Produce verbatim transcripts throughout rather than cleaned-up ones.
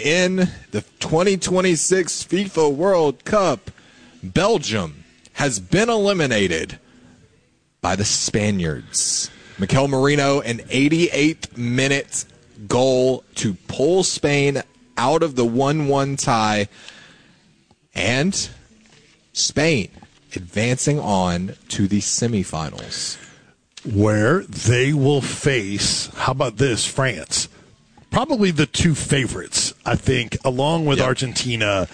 in the twenty twenty-six FIFA World Cup, Belgium has been eliminated by the Spaniards. Mikel Merino, an eighty-eighth minute goal to pull Spain out of the one one tie. And Spain advancing on to the semifinals, where they will face, how about this, France? Probably the two favorites, I think, along with yep. Argentina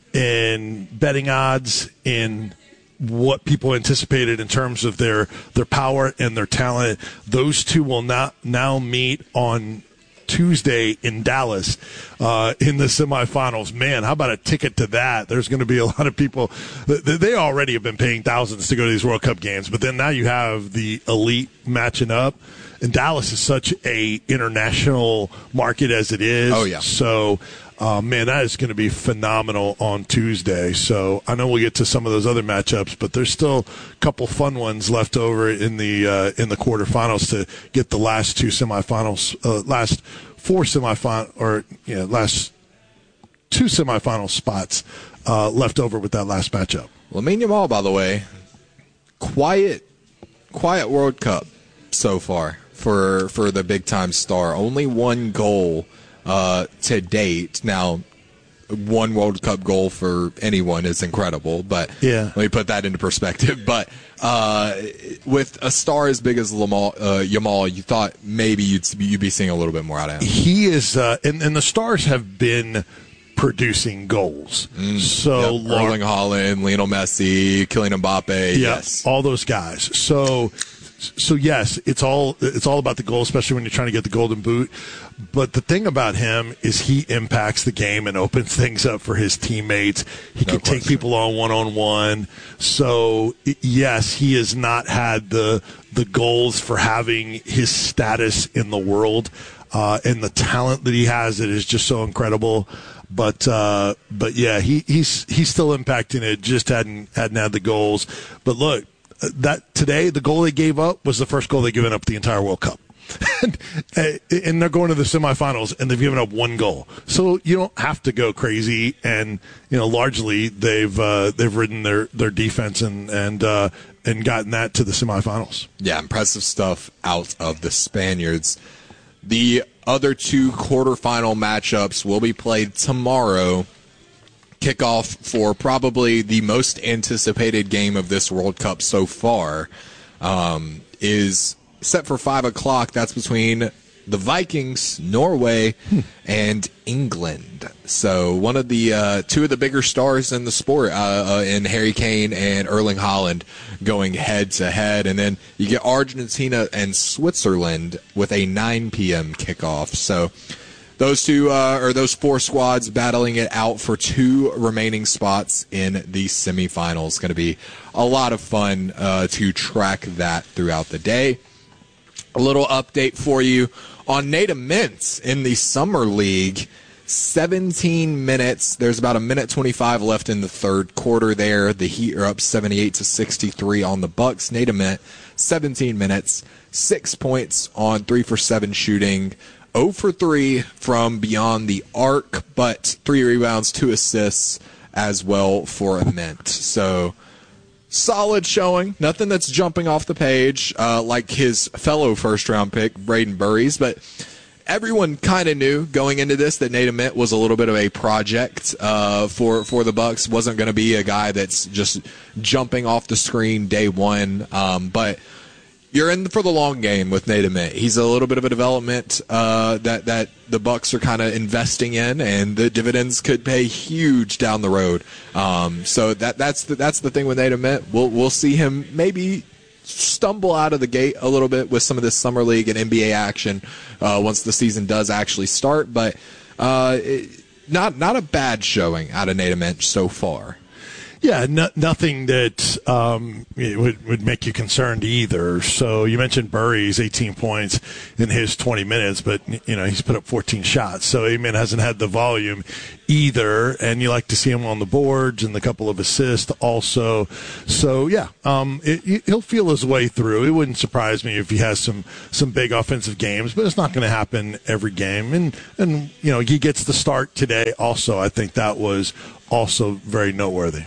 in betting odds, in what people anticipated in terms of their, their power and their talent. Those two will not now meet on Tuesday in Dallas uh, in the semifinals. Man, how about a ticket to that? There's going to be a lot of people. They already have been paying thousands to go to these World Cup games, but then now you have the elite matching up. And Dallas is such a international market as it is. Oh, yeah. So, uh, man, that is going to be phenomenal on Tuesday. So I know we'll get to some of those other matchups, but there's still a couple fun ones left over in the uh, in the quarterfinals to get the last two semifinals, uh, last four semifinal or yeah, you know, last two semifinal spots uh, left over with that last matchup. Lamine Yamal, by the way, quiet, quiet World Cup so far for for the big time star. Only one goal uh, to date. Now, one World Cup goal for anyone is incredible, but yeah. let me put that into perspective. But uh, with a star as big as Lamal, uh, Yamal, you thought maybe you'd you'd be seeing a little bit more out of him. He is, uh, and, and the Stars have been producing goals. Mm, so yep. Erling Haaland, Lionel Messi, Kylian Mbappe, yeah, yes, all those guys. So. So yes, it's all it's all about the goal, especially when you're trying to get the golden boot. But the thing about him is he impacts the game and opens things up for his teammates. He no can question. take people on one on one. So yes, he has not had the the goals for having his status in the world, uh, and the talent that he has. It is just so incredible. But uh, but yeah, he he's he's still impacting it. Just hadn't hadn't had the goals. But look. That today, the goal they gave up was the first goal they've given up the entire World Cup. and, and they're going to the semifinals, and they've given up one goal. So you don't have to go crazy. And, you know, largely they've uh, they've ridden their, their defense and and uh, and gotten that to the semifinals. Yeah, impressive stuff out of the Spaniards. The other two quarterfinal matchups will be played tomorrow. Kickoff for probably the most anticipated game of this World Cup so far um, is set for five o'clock. That's between the Vikings, Norway, hmm. and England. So one of the uh, two of the bigger stars in the sport, uh, uh, in Harry Kane and Erling Haaland, going head to head, and then you get Argentina and Switzerland with a nine p.m. kickoff. So. Those two, uh, or those four squads battling it out for two remaining spots in the semifinals. Going to be a lot of fun uh, to track that throughout the day. A little update for you on Natum Mintz in the Summer League. seventeen minutes. There's about a minute twenty-five left in the third quarter there. The Heat are up seventy-eight to sixty-three on the Bucks. Natum Mintz, seventeen minutes, six points on three for seven shooting. zero for three from beyond the arc, but three rebounds, two assists as well for a mint. So solid showing. Nothing that's jumping off the page uh, like his fellow first-round pick, Braden Burries. But everyone kind of knew going into this that Natum Mintz was a little bit of a project uh, for, for the Bucks. Wasn't going to be a guy that's just jumping off the screen day one. Um, but you're in for the long game with Natum Mintz. He's a little bit of a development uh, that that the Bucks are kind of investing in, and the dividends could pay huge down the road. Um, so that that's the, that's the thing with Natum Mintz. We'll we'll see him maybe stumble out of the gate a little bit with some of this summer league and N B A action uh, once the season does actually start. But uh, it, not not a bad showing out of Natum Mintz so far. Yeah, no, nothing that um, would would make you concerned either. So you mentioned Burry's eighteen points in his twenty minutes, but you know he's put up fourteen shots. So Amen hasn't had the volume either, and you like to see him on the boards and the couple of assists also. So yeah, um, it, he'll feel his way through. It wouldn't surprise me if he has some some big offensive games, but it's not going to happen every game. And and you know he gets the start today. Also, I think that was also very noteworthy.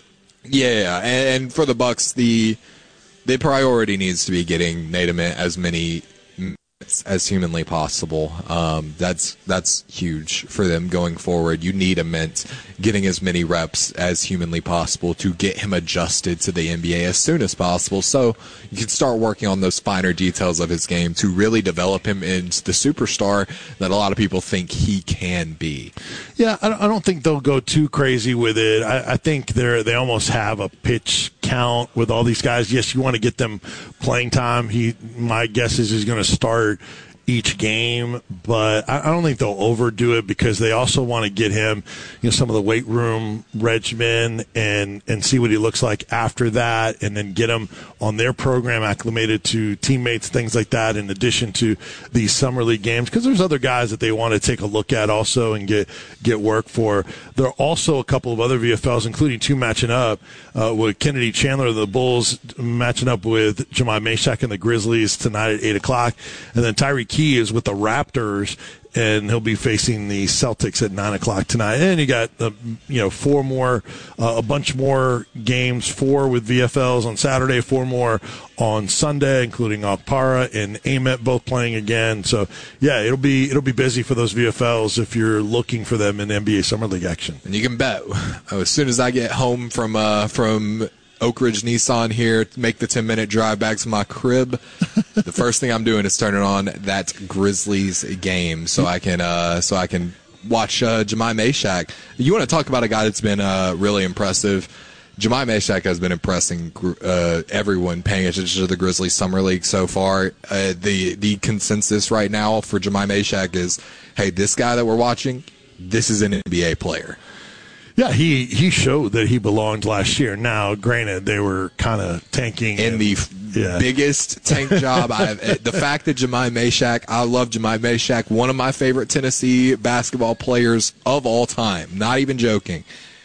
Yeah, and for the Bucks, the the priority needs to be getting Nate Ament as many minutes as humanly possible. Um, that's that's huge for them going forward. You need Ament getting as many reps as humanly possible to get him adjusted to the N B A as soon as possible, so you can start working on those finer details of his game to really develop him into the superstar that a lot of people think he can be. Yeah, I don't think they'll go too crazy with it. I, I think they're they almost have a pitch count with all these guys. Yes, you want to get them playing time. He, my guess is he's going to start each game, but I don't think they'll overdo it because they also want to get him, you know, some of the weight room regimen and and see what he looks like after that, and then get him on their program, acclimated to teammates, things like that, in addition to these summer league games, because there's other guys that they want to take a look at also and get get work for. There are also a couple of other V F Ls, including two matching up uh, with Kennedy Chandler of the Bulls matching up with Jemai Meshack and the Grizzlies tonight at eight o'clock, and then Tyree Key is with the Raptors, and he'll be facing the Celtics at nine o'clock tonight. And you got uh, you know four more, uh, a bunch more games, four with V F Ls on Saturday, four more on Sunday, including Okpara and Ament both playing again. So yeah, it'll be it'll be busy for those V F Ls if you're looking for them in N B A Summer League action. And you can bet, as soon as I get home from uh, from Oak Ridge Nissan here, make the ten minute drive back to my crib, the first thing I'm doing is turning on that Grizzlies game so I can uh, so I can watch uh, Jemai Meshack. You want to talk about a guy that's been uh, really impressive? Jemai Meshack has been impressing uh, everyone paying attention to the Grizzlies Summer League so far. Uh, the the consensus right now for Jemai Meshack is, hey, this guy that we're watching, this is an N B A player. Yeah, he, he showed that he belonged last year. Now, granted, they were kind of tanking. In and, the yeah. biggest tank job I've – the fact that Jemai Meshack – I love Jemai Meshack, one of my favorite Tennessee basketball players of all time, not even joking.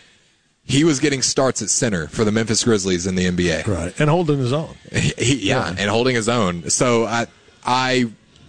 He was getting starts at center for the Memphis Grizzlies in the N B A. Right, and holding his own. He, yeah, yeah, and holding his own. So, I I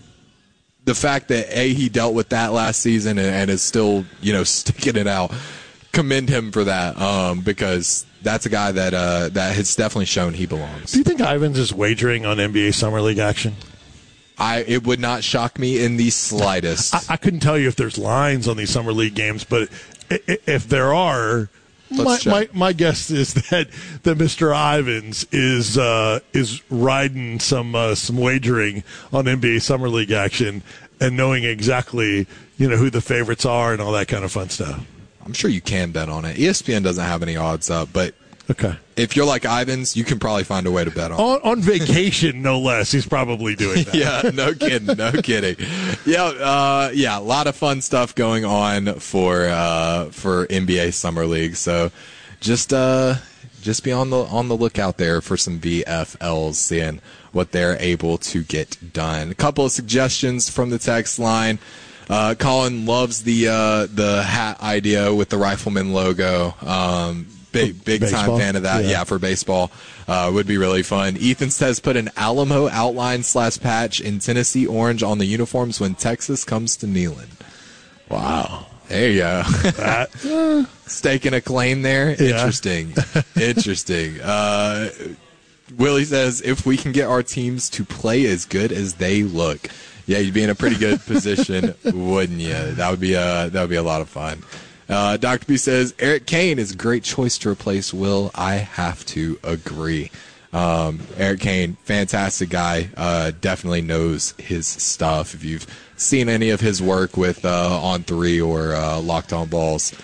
– the fact that, A, he dealt with that last season and, and is still, you know, sticking it out – commend him for that, um, because that's a guy that uh, that has definitely shown he belongs. Do you think Ivins is wagering on N B A Summer League action? I it would not shock me in the slightest. I, I couldn't tell you if there's lines on these Summer League games, but if there are, my, my my guess is that that Mister Ivins is uh, is riding some uh, some wagering on N B A Summer League action and knowing exactly, you know, who the favorites are and all that kind of fun stuff. I'm sure you can bet on it. E S P N doesn't have any odds up, but okay, if you're like Ivins, you can probably find a way to bet on on, on vacation, no less. He's probably doing that. Yeah, no kidding, no kidding. Yeah, uh, yeah, a lot of fun stuff going on for uh, for N B A Summer League. So just uh, just be on the on the lookout there for some V F Ls, seeing what they're able to get done. A couple of suggestions from the text line. Uh, Colin loves the uh, the hat idea with the Rifleman logo. Um, big big baseball? time fan of that. Yeah, yeah for baseball, uh, would be really fun. Ethan says put an Alamo outline slash patch in Tennessee orange on the uniforms when Texas comes to Neyland. Wow, there you go. That, uh, Staking a claim there. Yeah. Interesting, interesting. Uh, Willie says if we can get our teams to play as good as they look. Yeah, you'd be in a pretty good position, wouldn't you? That would be a that would be a lot of fun. Uh, Doctor B says Eric Kane is a great choice to replace Will. I have to agree. Um, Eric Kane, fantastic guy. Uh, definitely knows his stuff. If you've seen any of his work with uh, On Three or uh, Locked On Balls,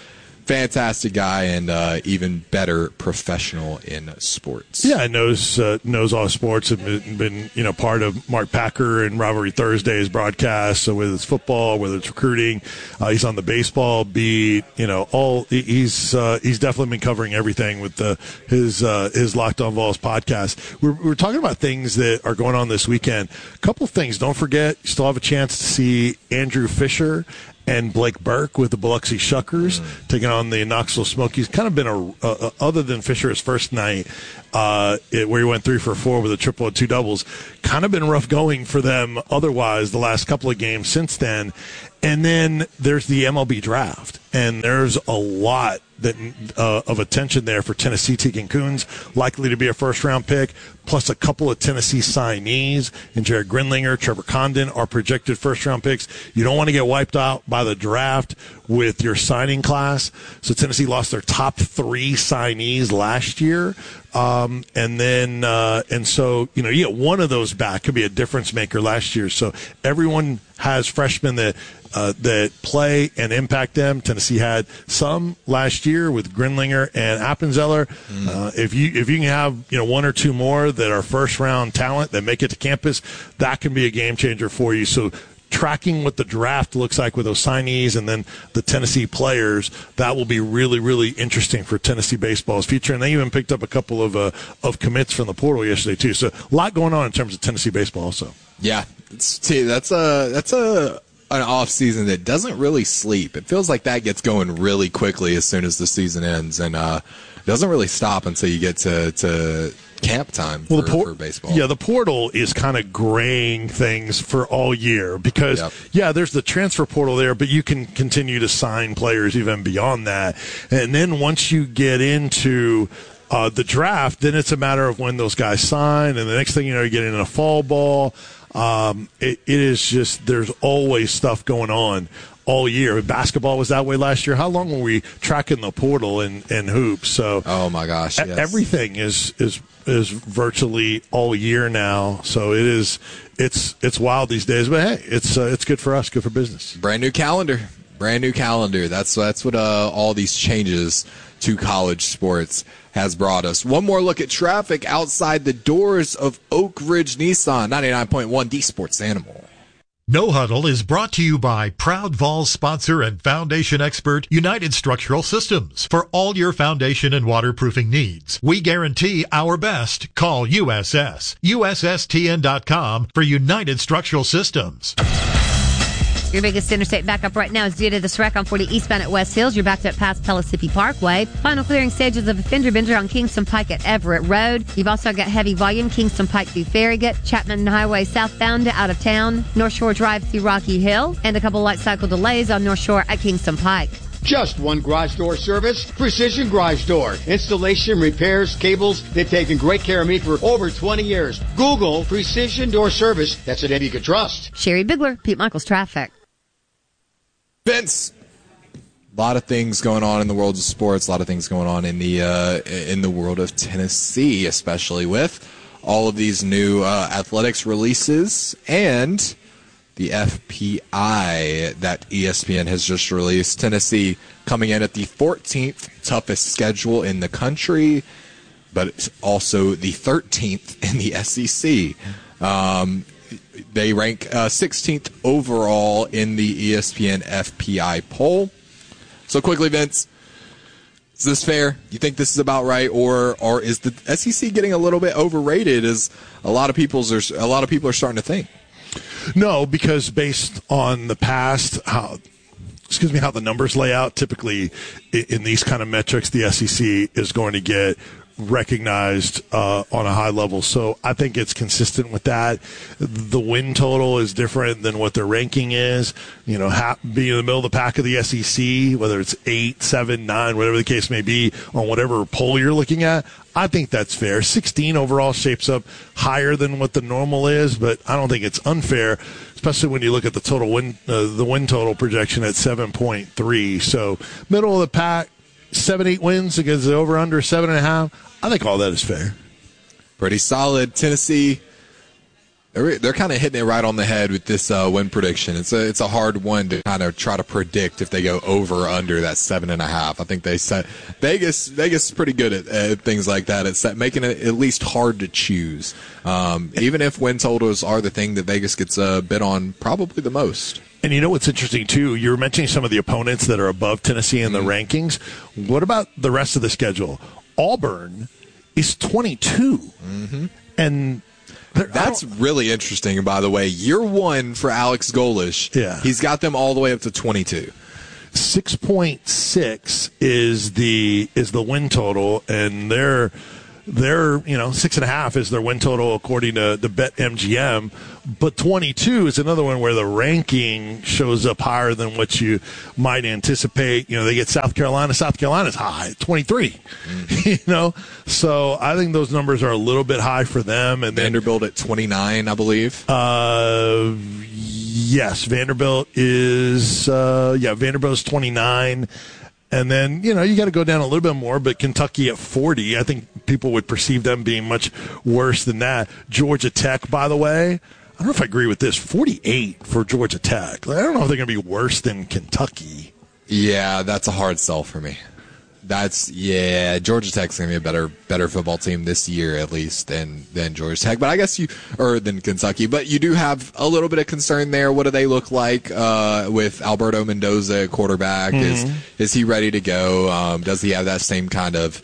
fantastic guy and uh, even better professional in sports. Yeah, knows uh, knows all sports. Have been, been you know part of Mark Packer and Rivalry Thursday's broadcast. So whether it's football, whether it's recruiting, uh, he's on the baseball beat. You know, all he's uh, he's definitely been covering everything with the his uh, his Locked On Vols podcast. We're we're talking about things that are going on this weekend. A couple of things. Don't forget, you still have a chance to see Andrew Fisher and Blake Burke with the Biloxi Shuckers mm. taking on the Knoxville Smokies. Kind of been a, a, a other than Fisher's first night, uh, it, where he went three for four with a triple and two doubles. Kind of been rough going for them otherwise the last couple of games since then. And then there's the M L B draft, and there's a lot that uh, of attention there for Tennessee. Tegan Coons likely to be a first-round pick, plus a couple of Tennessee signees, and Jared Grinlinger, Trevor Condon are projected first-round picks. You don't want to get wiped out by the draft with your signing class. So Tennessee lost their top three signees last year. Um, and then, uh, and so, you know, you get one of those back, could be a difference maker last year. So everyone has freshmen that, uh, that play and impact them. Tennessee had some last year with Grinlinger and Appenzeller. Mm. Uh, if you, if you can have, you know, one or two more that are first round talent that make it to campus, that can be a game changer for you. So, tracking what the draft looks like with those signees and then the Tennessee players, that will be really, really interesting for Tennessee baseball's future. And they even picked up a couple of uh, of commits from the portal yesterday too. So a lot going on in terms of Tennessee baseball also. Yeah, it's, that's a that's a an off season that doesn't really sleep. It feels like that gets going really quickly as soon as the season ends, and uh, doesn't really stop until you get to to. camp time for, well, por- for baseball. Yeah, the portal is kind of graying things for all year because, yep. yeah, there's the transfer portal there, but you can continue to sign players even beyond that. And then once you get into uh, the draft, then it's a matter of when those guys sign, and the next thing you know, you're getting in a fall ball. Um, it, it is just, there's always stuff going on all year. Basketball was that way last year. How long were we tracking the portal and, and hoops? So, oh my gosh, yes. everything is is is virtually all year now. So it is it's it's wild these days. But hey, it's uh, it's good for us, good for business. Brand new calendar, brand new calendar. That's that's what uh, all these changes to college sports has brought us. One more look at traffic outside the doors of Oak Ridge Nissan, ninety-nine point one D Sports Animal. No Huddle is brought to you by proud Vols sponsor and foundation expert United Structural Systems. For all your foundation and waterproofing needs, we guarantee our best. Call U S S. U S S T N dot com for United Structural Systems. Your biggest interstate backup right now is due to this wreck on forty eastbound at West Hills. You're backed up past Pellissippi Parkway. Final clearing stages of a fender bender on Kingston Pike at Everett Road. You've also got heavy volume Kingston Pike through Farragut, Chapman Highway southbound to out of town, North Shore Drive through Rocky Hill, and a couple light cycle delays on North Shore at Kingston Pike. Just one garage door service, Precision Garage Door. Installation, repairs, cables, they've taken great care of me for over twenty years. Google Precision Door Service. That's a name you can trust. Sherry Bigler, Pete Michaels Traffic. Vince, a lot of things going on in the world of sports, a lot of things going on in the uh, in the world of Tennessee, especially with all of these new uh, athletics releases and the F P I that E S P N has just released. Tennessee coming in at the fourteenth toughest schedule in the country, but it's also the thirteenth in the S E C. Um, They rank uh, sixteenth overall in the E S P N F P I poll. So quickly, Vince, is this fair? You think this is about right, or or is the S E C getting a little bit overrated? As a lot of people's are, a lot of people are starting to think. No, because based on the past, how excuse me, how the numbers lay out, typically in these kind of metrics, the S E C is going to get recognized uh, on a high level. So I think it's consistent with that. The win total is different than what their ranking is. You know, ha- being in the middle of the pack of the S E C, whether it's eight, seven, nine, whatever the case may be, on whatever poll you're looking at, I think that's fair. sixteen overall shapes up higher than what the normal is, but I don't think it's unfair, especially when you look at the total win, uh, the win total projection at seven point three. So middle of the pack, seven, eight wins against the over under seven and a half. I think all that is fair. Pretty solid. Tennessee They're, they're kind of hitting it right on the head with this uh, win prediction. It's a it's a hard one to kind of try to predict if they go over or under that seven and a half. I think they set Vegas. Vegas is pretty good at, at things like that. It's set, making it at least hard to choose. Um, even if win totals are the thing that Vegas gets a bid on, probably the most. And you know what's interesting, too? You were mentioning some of the opponents that are above Tennessee in the mm-hmm. rankings. What about the rest of the schedule? Auburn is twenty-two. Mm-hmm. And that's really interesting, by the way. Year one for Alex Golesh. Yeah. He's got them all the way up to twenty-two. six point six is the is the win total, and they're They're, you know, six and a half is their win total according to the BetMGM. But twenty-two is another one where the ranking shows up higher than what you might anticipate. You know, they get South Carolina. South Carolina's high, twenty-three. Mm-hmm. You know, so I think those numbers are a little bit high for them. And Vanderbilt then, at twenty-nine, I believe. Uh, yes, Vanderbilt is, uh, yeah, Vanderbilt's twenty-nine. And then, you know, you got to go down a little bit more, but Kentucky at forty, I think people would perceive them being much worse than that. Georgia Tech, by the way, I don't know if I agree with this, forty-eight for Georgia Tech. I don't know if they're going to be worse than Kentucky. Yeah, that's a hard sell for me. That's, yeah, Georgia Tech's going to be a better better football team this year, at least, than, than Georgia Tech. But I guess you, or than Kentucky. But you do have a little bit of concern there. What do they look like uh, with Alberto Mendoza, quarterback? Mm-hmm. Is is he ready to go? Um, does he have that same kind of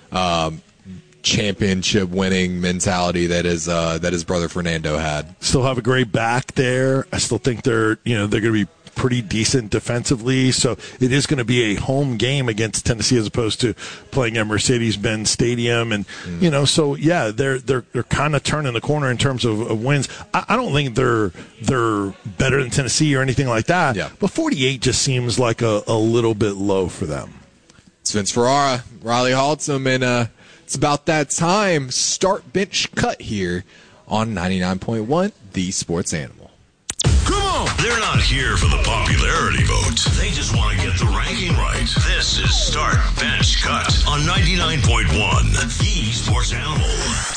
um, championship winning mentality that his uh, that his brother Fernando had? Still have a great back there. I still think they're you know they're going to be pretty decent defensively, so it is going to be a home game against Tennessee as opposed to playing at Mercedes-Benz Stadium, and mm. you know, so yeah, they're they're they're kind of turning the corner in terms of, of wins. I, I don't think they're they're better than Tennessee or anything like that, yeah. But forty-eight just seems like a, a little bit low for them. It's Vince Ferrara, Riley Haltzum, and uh, it's about that time. Start bench cut here on ninety-nine point one, The Sports Animal. Come on! They're not here for the popularity vote. They just want to get the ranking right. This is Start Bench Cut on ninety-nine point one, The Sports Animal.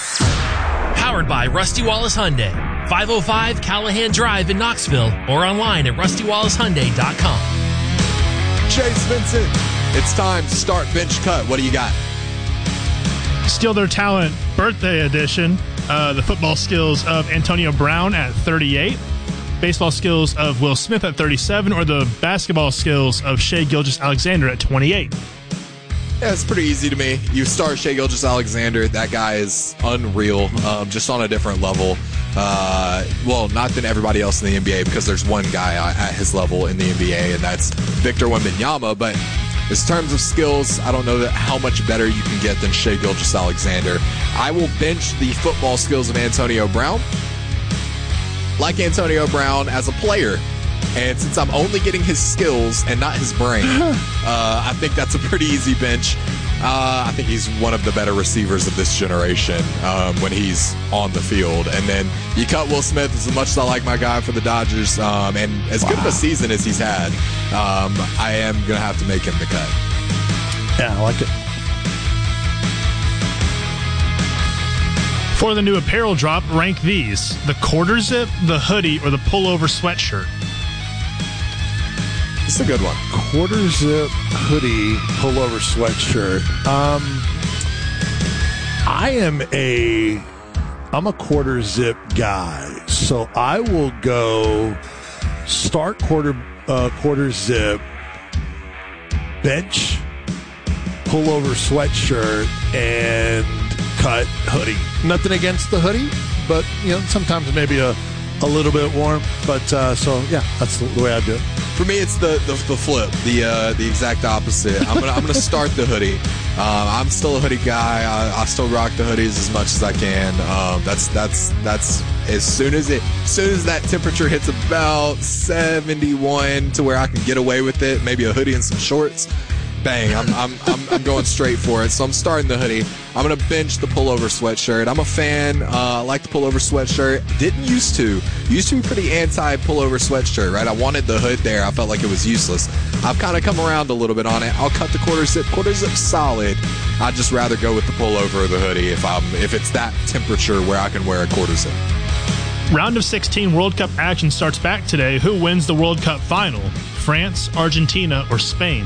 Powered by Rusty Wallace Hyundai. five oh five Callahan Drive in Knoxville or online at rusty wallace hyundai dot com. Chase Vincent, it's time to start bench cut. What do you got? Steal Their Talent birthday edition. Uh, the football skills of Antonio Brown at thirty-eight. Baseball skills of Will Smith at thirty-seven, or the basketball skills of Shai Gilgeous-Alexander at twenty-eight. Yeah, it's pretty easy to me. You start Shai Gilgeous-Alexander. That guy is unreal, um, just on a different level. Uh, well, not than everybody else in the N B A, because there's one guy at his level in the N B A, and that's Victor Wembanyama. But in terms of skills, I don't know that how much better you can get than Shai Gilgeous-Alexander. I will bench the football skills of Antonio Brown. Like Antonio Brown as a player, and since I'm only getting his skills and not his brain, uh, I think that's a pretty easy bench. Uh, I think he's one of the better receivers of this generation um, when he's on the field. And then you cut Will Smith as much as I like my guy for the Dodgers, um, and as wow. good of a season as he's had, um, I am going to have to make him the cut. Yeah, I like it. For the new apparel drop, rank these: the quarter zip, the hoodie, or the pullover sweatshirt. It's a good one. Quarter zip, hoodie, pullover sweatshirt. Um, I am a, I'm a quarter zip guy, so I will go start quarter, uh, quarter zip, bench, pullover sweatshirt, and cut hoodie. Nothing against the hoodie, but you know sometimes maybe a, a little bit warm. But uh, so yeah, that's the, the way I do it. For me, it's the the, the flip, the uh, the exact opposite. I'm gonna I'm gonna start the hoodie. Um, I'm still a hoodie guy. I, I still rock the hoodies as much as I can. Um, that's that's that's as soon as it as soon as that temperature hits about seventy-one to where I can get away with it. Maybe a hoodie and some shorts. Bang, I'm, I'm I'm I'm going straight for it. So I'm starting the hoodie. I'm going to bench the pullover sweatshirt. I'm a fan. Uh, I like the pullover sweatshirt. Didn't used to. Used to be pretty anti-pullover sweatshirt, right? I wanted the hood there. I felt like it was useless. I've kind of come around a little bit on it. I'll cut the quarter zip. Quarter zip solid. I'd just rather go with the pullover or the hoodie if I'm if it's that temperature where I can wear a quarter zip. Round of sixteen World Cup action starts back today. Who wins the World Cup final? France, Argentina, or Spain?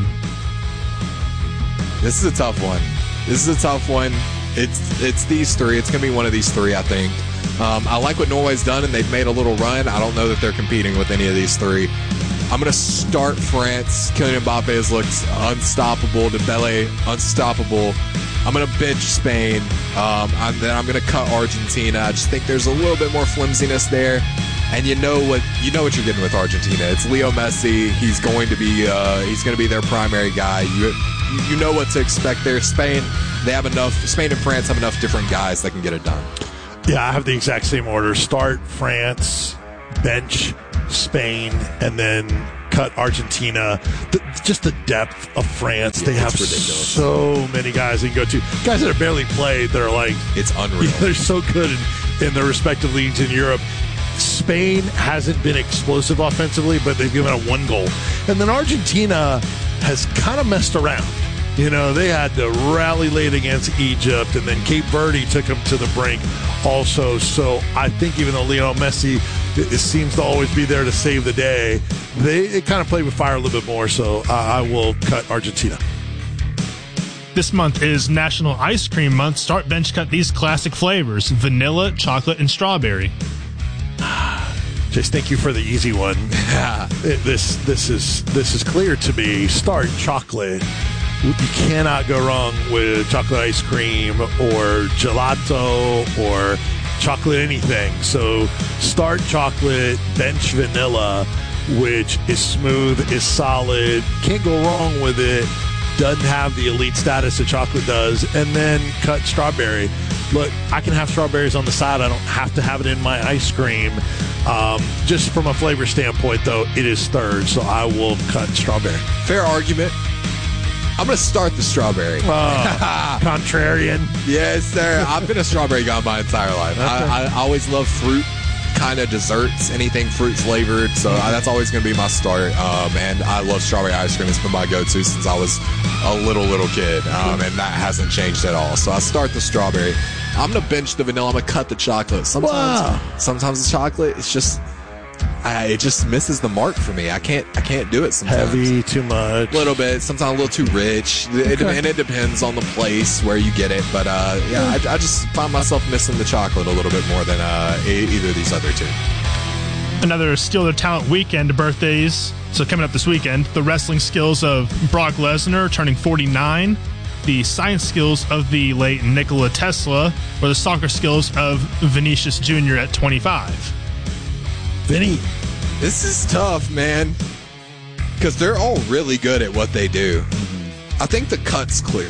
This is a tough one. This is a tough one. It's it's these three. It's going to be one of these three, I think. Um, I like what Norway's done, and they've made a little run. I don't know that they're competing with any of these three. I'm going to start France. Kylian Mbappe has looked unstoppable. Dembele, unstoppable. I'm going to bench Spain. Um, and then I'm going to cut Argentina. I just think there's a little bit more flimsiness there. And you know what you know what you're getting with Argentina. It's Leo Messi. He's going to be uh, he's going to be their primary guy. You you know what to expect there. Spain, they have enough. Spain and France have enough different guys that can get it done. Yeah, I have the exact same order. Start France, bench Spain, and then cut Argentina. The, just the depth of France. Yeah, they have ridiculous. So many guys they can go to. Guys that have barely played that are like, it's unreal. Yeah, they're so good in, in their respective leagues in Europe. Spain hasn't been explosive offensively, but they've given up one goal. And then Argentina has kind of messed around. You know, they had to rally late against Egypt, and then Cape Verde took them to the brink also. So I think even though Lionel Messi it, it seems to always be there to save the day, they, they kind of play with fire a little bit more. So uh, I will cut Argentina. This month is National Ice Cream Month. Start, bench, cut these classic flavors: vanilla, chocolate, and strawberry. Just thank you for the easy one. It, this this is this is clear to me. Start chocolate. You cannot go wrong with chocolate ice cream or gelato or chocolate anything. So start chocolate, bench vanilla, which is smooth, is solid, can't go wrong with it, doesn't have the elite status that chocolate does, and then cut strawberry. Look, I can have strawberries on the side. I don't have to have it in my ice cream. Um, just from a flavor standpoint, though, it is third, so I will cut strawberry. Fair argument. I'm going to start the strawberry. Oh, contrarian. Yes, sir. I've been a strawberry guy my entire life. Okay. I, I always love fruit kind of desserts, anything fruit flavored. So I, that's always going to be my start. Um, and I love strawberry ice cream. It's been my go-to since I was a little, little kid. Um, and that hasn't changed at all. So I start the strawberry. I'm going to bench the vanilla. I'm going to cut the chocolate. Sometimes, Wow. sometimes the chocolate, it's just... I, it just misses the mark for me. I can't. I can't do it sometimes. Heavy, too much. A little bit. Sometimes a little too rich. It, Okay. and it depends on the place where you get it. But uh, yeah, I, I just find myself missing the chocolate a little bit more than uh, e- either of these other two. Another Steal Their Talent weekend birthdays. So coming up this weekend, the wrestling skills of Brock Lesnar turning forty-nine, the science skills of the late Nikola Tesla, or the soccer skills of Vinicius Junior at twenty-five. Vinny. This is tough, man, because they're all really good at what they do. I think the cut's clear.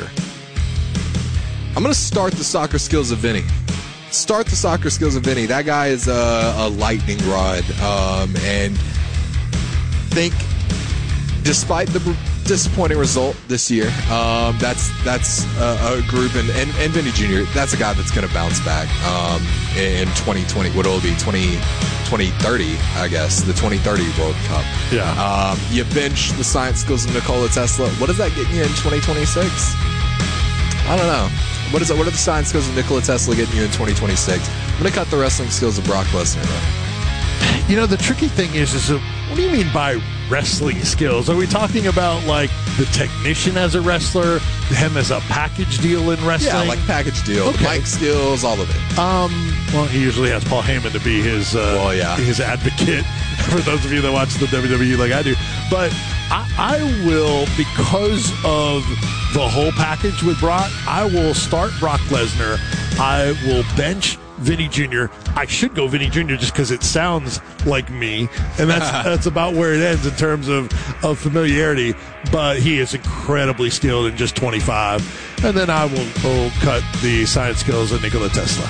I'm going to start the soccer skills of Vinny. Start the soccer skills of Vinny. That guy is a, a lightning rod. Um, and think, despite the disappointing result this year, um, that's that's a, a group, and, and, and Vinny Junior, that's a guy that's going to bounce back um, in twenty twenty. What will it be? twenty twenty thirty, I guess, the twenty thirty World Cup. Yeah. Um, you bench the science skills of Nikola Tesla. What does that get you in twenty twenty-six? I don't know. What is it? What are the science skills of Nikola Tesla getting you in twenty twenty-six? I'm going to cut the wrestling skills of Brock Lesnar, though. You know, the tricky thing is, is that, what do you mean by wrestling skills? Are we talking about, like, the technician as a wrestler, him as a package deal in wrestling? Yeah, like package deal. Okay. The mic skills, all of it. Um, well, he usually has Paul Heyman to be his uh, Well, yeah. his advocate for those of you that watch the W W E like I do. But I, I will, because of the whole package with Brock, I will start Brock Lesnar. I will bench Vinny Junior I should go Vinny Junior just because it sounds like me, and that's that's about where it ends in terms of, of familiarity. But he is incredibly skilled in just twenty-five. And then I will, will cut the science skills of Nikola Tesla.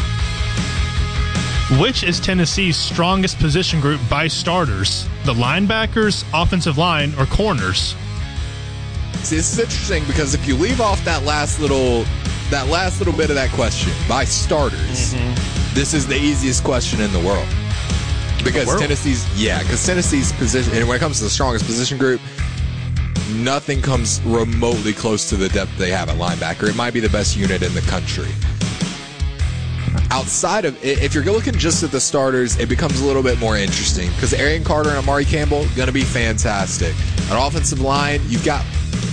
Which is Tennessee's strongest position group by starters? The linebackers, offensive line, or corners? See, this is interesting because if you leave off that last little that last little bit of that question by starters, mm-hmm. this is the easiest question in the world. Because world? Tennessee's yeah, because Tennessee's position, and when it comes to the strongest position group, nothing comes remotely close to the depth they have at linebacker. It might be the best unit in the country. outside of, if you're looking just at the starters, it becomes a little bit more interesting because Arian Carter and Amari Campbell going to be fantastic. An offensive line, you've got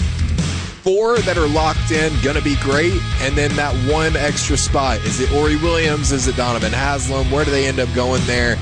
four that are locked in, going to be great, and then that one extra spot. Is it Ori Williams? Is it Donovan Haslam? Where do they end up going there?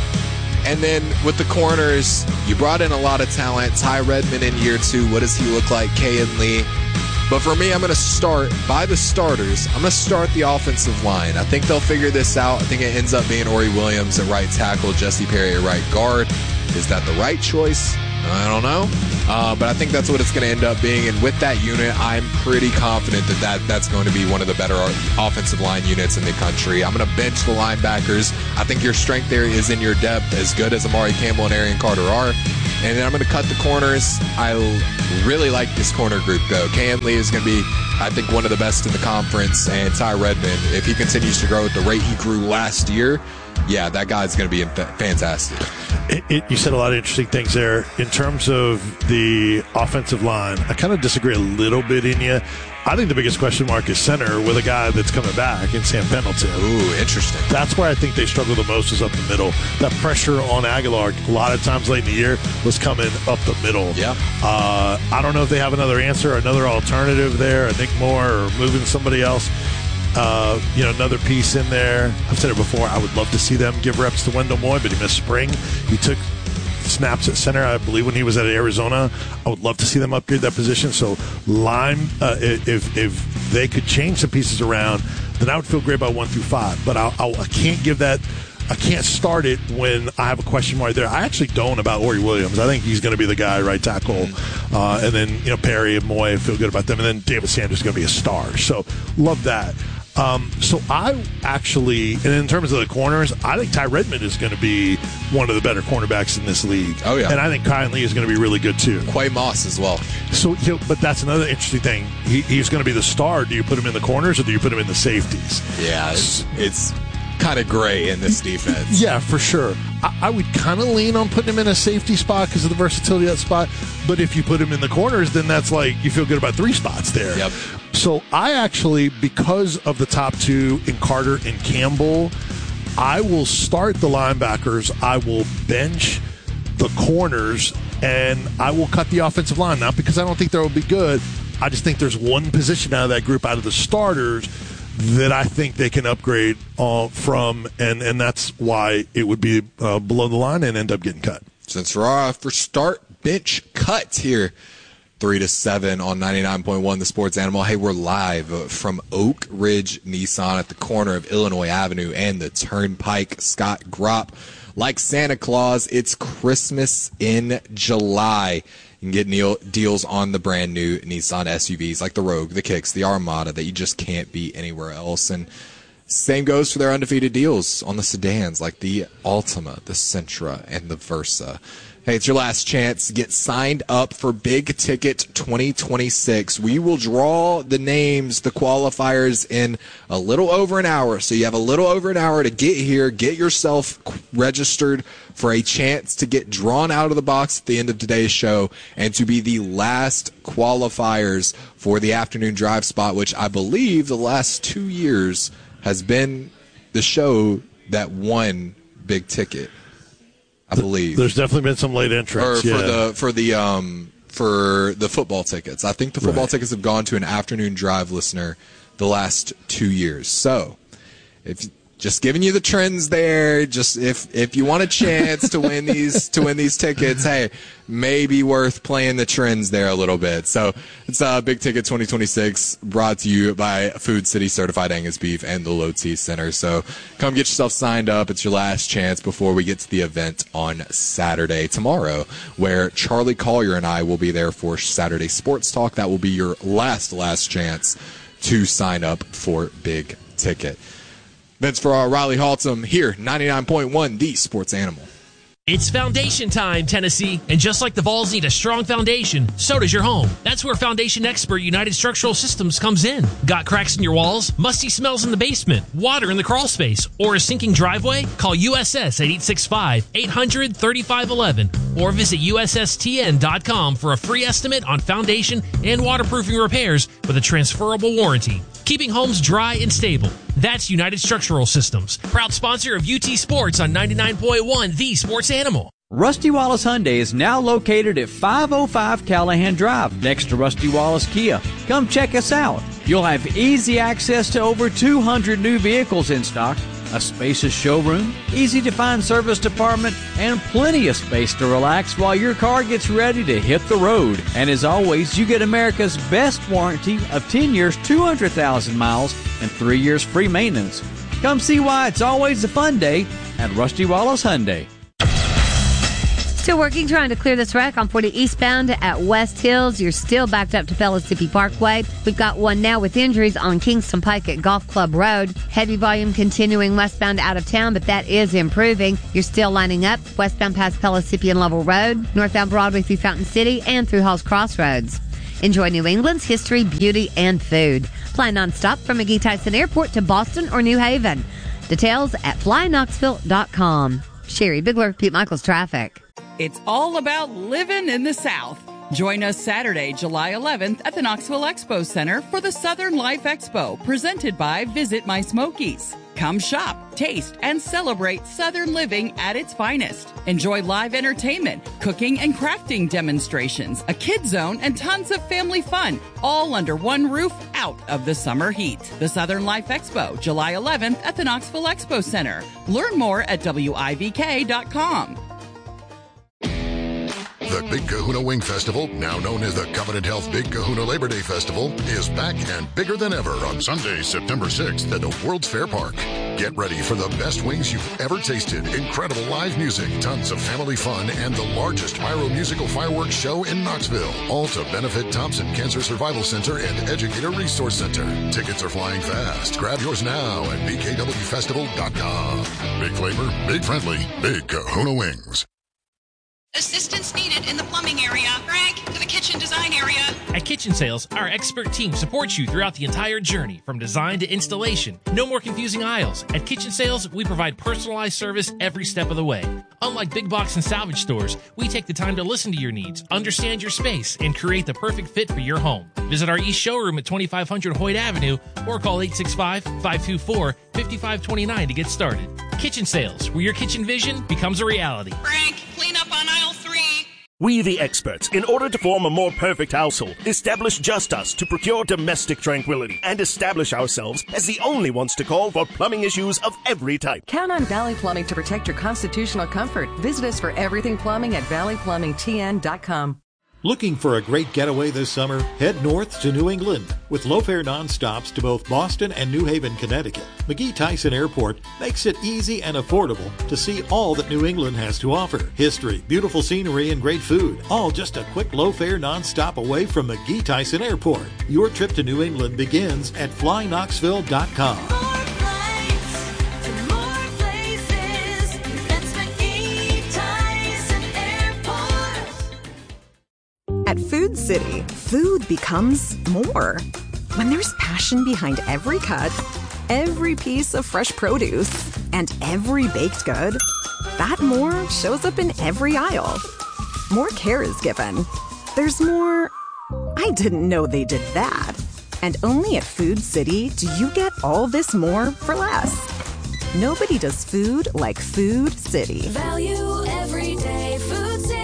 And then with the corners, you brought in a lot of talent. Ty Redmond in year two. What does he look like? Kayan Lee. But for me, I'm going to start by the starters. I'm going to start the offensive line. I think they'll figure this out. I think it ends up being Ori Williams at right tackle, Jesse Perry at right guard. Is that the right choice? I don't know. Uh, but I think that's what it's going to end up being. And with that unit, I'm pretty confident that, that that's going to be one of the better offensive line units in the country. I'm going to bench the linebackers. I think your strength there is in your depth, as good as Amari Campbell and Arian Carter are. And then I'm going to cut the corners. I really like this corner group, though. Kayan Lee is going to be, I think, one of the best in the conference. And Ty Redmond, if he continues to grow at the rate he grew last year, yeah, that guy's going to be fantastic. It, it, you said a lot of interesting things there. In terms of the offensive line, I kind of disagree a little bit in you. I think the biggest question mark is center with a guy that's coming back in Sam Pendleton. Ooh, interesting. That's where I think they struggle the most is up the middle. That pressure on Aguilar a lot of times late in the year was coming up the middle. Yeah. Uh, I don't know if they have another answer, another alternative there, a Nick Moore or moving somebody else. Uh, you know, another piece in there. I've said it before. I would love to see them give reps to Wendell Moy, but he missed spring. He took snaps at center, I believe, when he was at Arizona. I would love to see them upgrade that position. So, Lime, uh, if if they could change some pieces around, then I would feel great about one through five. But I'll, I'll, I can't give that. I can't start it when I have a question mark there. I actually don't about Ori Williams. I think he's going to be the guy, right tackle. Uh, and then, you know, Perry and Moy, I feel good about them. And then David Sanders is going to be a star. So, love that. Um, so I actually, and in terms of the corners, I think Ty Redmond is going to be one of the better cornerbacks in this league. Oh, yeah. And I think Kayan Lee is going to be really good, too. Quay Moss as well. So, you know, but that's another interesting thing. He, he's going to be the star. Do you put him in the corners or do you put him in the safeties? Yeah, it's, it's kind of gray in this defense. Yeah, for sure. I, I would kind of lean on putting him in a safety spot because of the versatility of that spot. But if you put him in the corners, then that's like you feel good about three spots there. Yep. So I actually, because of the top two in Carter and Campbell, I will start the linebackers. I will bench the corners, and I will cut the offensive line. Not because I don't think they'll be good. I just think there's one position out of that group, out of the starters, that I think they can upgrade uh, from, and, and that's why it would be uh, below the line and end up getting cut. Since we're uh, for start bench cut here, three to seven on ninety-nine point one The Sports Animal. Hey, we're live from Oak Ridge Nissan at the corner of Illinois Avenue and the Turnpike. Scott Gropp, like Santa Claus, it's Christmas in July. You can get Neil deals on the brand new Nissan S U Vs like the Rogue, the Kicks, the Armada that you just can't beat anywhere else. And same goes for their undefeated deals on the sedans like the Altima, the Sentra, and the Versa. Hey, it's your last chance to get signed up for Big Ticket twenty twenty-six. We will draw the names, the qualifiers, in a little over an hour. So you have a little over an hour to get here, get yourself registered for a chance to get drawn out of the box at the end of today's show and to be the last qualifiers for the afternoon drive spot, which I believe the last two years has been the show that won Big Ticket. I believe there's definitely been some late entrants. Or yeah. for the for the um for the football tickets. I think the football Right. tickets have gone to an afternoon drive listener the last two years. So, if just giving you the trends there, just if if you want a chance to win these to win these tickets, hey, maybe worth playing the trends there a little bit. So it's uh, Big Ticket twenty twenty-six brought to you by Food City Certified Angus Beef and the Low T Center. So come get yourself signed up. It's your last chance before we get to the event on Saturday tomorrow, where Charlie Collier and I will be there for Saturday Sports Talk. That will be your last last chance to sign up for Big Ticket. Vince Farrar, Riley Haltom here, ninety-nine point one The Sports Animal. It's foundation time, Tennessee. And just like the Vols need a strong foundation, so does your home. That's where foundation expert United Structural Systems comes in. Got cracks in your walls, musty smells in the basement, water in the crawl space, or a sinking driveway? Call U S S at eight six five, eight hundred, thirty-five eleven or visit U S S T N dot com for a free estimate on foundation and waterproofing repairs with a transferable warranty. keeping homes dry and stable. That's United Structural Systems, proud sponsor of U T Sports on ninety-nine point one The Sports Animal. Rusty Wallace Hyundai is now located at five oh five Callahan Drive, next to Rusty Wallace Kia. Come check us out. You'll have easy access to over two hundred new vehicles in stock, a spacious showroom, easy-to-find service department, and plenty of space to relax while your car gets ready to hit the road. And as always, you get America's best warranty of ten years, two hundred thousand miles, and three years free maintenance. Come see why it's always a fun day at Rusty Wallace Hyundai. Still working, trying to clear this wreck on forty eastbound at West Hills. You're still backed up to Pellissippi Parkway. We've got one now with injuries on Kingston Pike at Golf Club Road. Heavy volume continuing westbound out of town, but that is improving. You're still lining up westbound past Pellissippi and Level Road, northbound Broadway through Fountain City, and through Hall's Crossroads. Enjoy New England's history, beauty, and food. Fly nonstop from McGee Tyson Airport to Boston or New Haven. Details at fly knoxville dot com. Sherry Bigler, Pete Michaels Traffic. It's all about living in the South. Join us Saturday, July eleventh at the Knoxville Expo Center for the Southern Life Expo, presented by Visit My Smokies. Come shop, taste, and celebrate Southern living at its finest. Enjoy live entertainment, cooking and crafting demonstrations, a kid zone, and tons of family fun, all under one roof out of the summer heat. The Southern Life Expo, July eleventh at the Knoxville Expo Center. Learn more at W I V K dot com. The Big Kahuna Wing Festival, now known as the Covenant Health Big Kahuna Labor Day Festival, is back and bigger than ever on Sunday, September sixth at the World's Fair Park. Get ready for the best wings you've ever tasted, incredible live music, tons of family fun, and the largest pyro-musical fireworks show in Knoxville. All to benefit Thompson Cancer Survival Center and Educator Resource Center. Tickets are flying fast. Grab yours now at b k w festival dot com. Big flavor, big friendly, Big Kahuna Wings. Assistance needed in the plumbing area. Greg, to the kitchen design area. At Kitchen Sales, our expert team supports you throughout the entire journey, from design to installation. No more confusing aisles. At Kitchen Sales, we provide personalized service every step of the way. Unlike big box and salvage stores, we take the time to listen to your needs, understand your space, and create the perfect fit for your home. Visit our East Showroom at twenty-five hundred Hoyt Avenue or call eight six five, five two four, five five two nine to get started. Kitchen Sales, where your kitchen vision becomes a reality. Frank, clean up on aisle three. We, the experts, in order to form a more perfect household, establish Just Us to procure domestic tranquility and establish ourselves as the only ones to call for plumbing issues of every type. Count on Valley Plumbing to protect your constitutional comfort. Visit us for everything plumbing at valley plumbing t n dot com. Looking for a great getaway this summer? Head north to New England. With low-fare nonstops to both Boston and New Haven, Connecticut, McGee Tyson Airport makes it easy and affordable to see all that New England has to offer. History, beautiful scenery, and great food. All just a quick low-fare nonstop away from McGee Tyson Airport. Your trip to New England begins at fly knoxville dot com. At Food City, food becomes more. When there's passion behind every cut, every piece of fresh produce, and every baked good, that more shows up in every aisle. More care is given. There's more, I didn't know they did that. And only at Food City do you get all this more for less. Nobody does food like Food City. Value every day, Food City.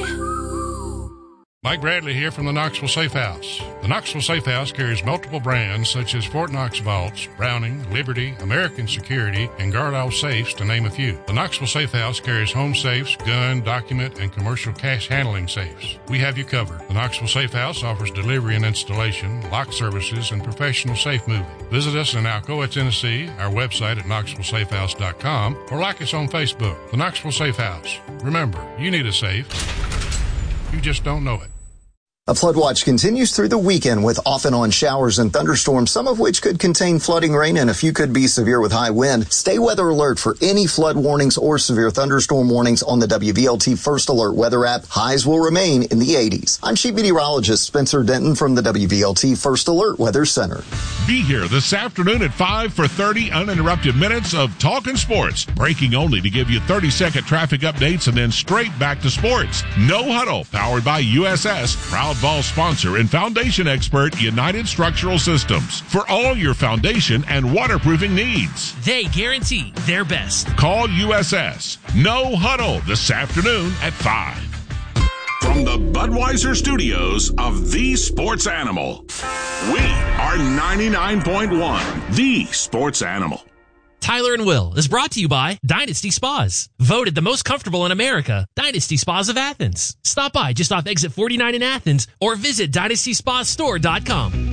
Mike Bradley here from the Knoxville Safe House. The Knoxville Safe House carries multiple brands such as Fort Knox Vaults, Browning, Liberty, American Security, and Guardall Safes, to name a few. The Knoxville Safe House carries home safes, gun, document, and commercial cash handling safes. We have you covered. The Knoxville Safe House offers delivery and installation, lock services, and professional safe moving. Visit us in Alcoa, Tennessee, our website at knoxville safe house dot com, or like us on Facebook. The Knoxville Safe House. Remember, you need a safe. You just don't know it. A flood watch continues through the weekend with off and on showers and thunderstorms, some of which could contain flooding rain and a few could be severe with high wind. Stay weather alert for any flood warnings or severe thunderstorm warnings on the W V L T First Alert weather app. Highs will remain in the eighties. I'm Chief Meteorologist Spencer Denton from the W V L T First Alert Weather Center. Be here this afternoon at five for thirty uninterrupted minutes of Talkin' Sports. Breaking only to give you thirty-second traffic updates and then straight back to sports. No Huddle, powered by U S S, proud Vols sponsor and foundation expert United Structural Systems for all your foundation and waterproofing needs. They guarantee their best. Call U S S. No Huddle this afternoon at five. From the Budweiser studios of The Sports Animal, we are ninety-nine point one The Sports Animal. Tyler and Will is brought to you by Dynasty Spas. Voted the most comfortable in America, Dynasty Spas of Athens. Stop by just off exit forty-nine in Athens or visit dynasty spa store dot com.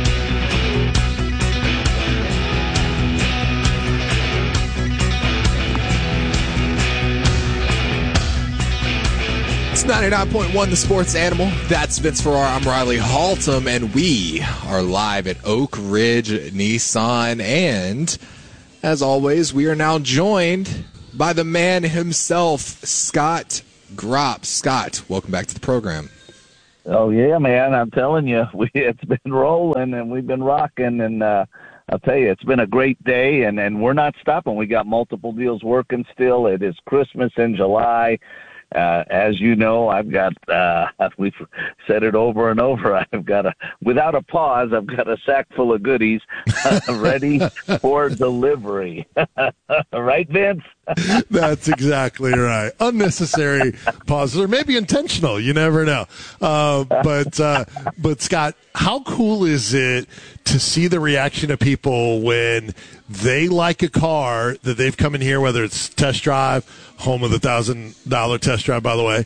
It's ninety-nine point one The Sports Animal. That's Vince Ferrara. I'm Riley Haltom, and we are live at Oak Ridge Nissan. And as always, we are now joined by the man himself, Scott Gropp. Scott, welcome back to the program. Oh, yeah, man. I'm telling you, we, it's been rolling and we've been rocking. And uh, I'll tell you, it's been a great day, and, and we're not stopping. We got multiple deals working still. It is Christmas in July. Uh, as you know, I've got, uh, we've said it over and over, I've got a, without a pause, I've got a sack full of goodies uh, ready for delivery. Right, Vince? That's exactly right. Unnecessary pauses, or maybe intentional. You never know. Uh, but, uh, but Scott, how cool is it to see the reaction of people when they like a car that they've come in here, whether it's test drive, home of the thousand dollar test drive, by the way,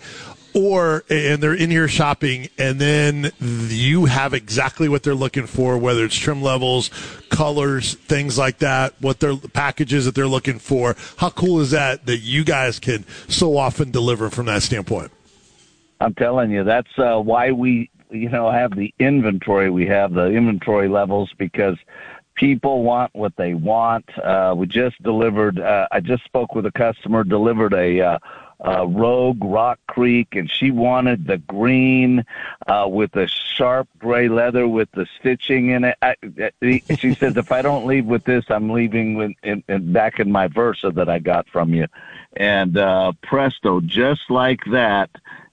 or, and they're in here shopping, and then you have exactly what they're looking for, whether it's trim levels, colors, things like that, what their packages that they're looking for. How cool is that that you guys can so often deliver from that standpoint? I'm telling you, that's uh, why we, you know, have the inventory. We have the inventory levels because people want what they want. Uh, we just delivered, uh, I just spoke with a customer, delivered a, uh, uh, Rogue Rock Creek, and she wanted the green uh, with the sharp gray leather with the stitching in it. I, I, she says, if I don't leave with this, I'm leaving with, in, in, back in my Versa that I got from you. And uh, presto, just like that,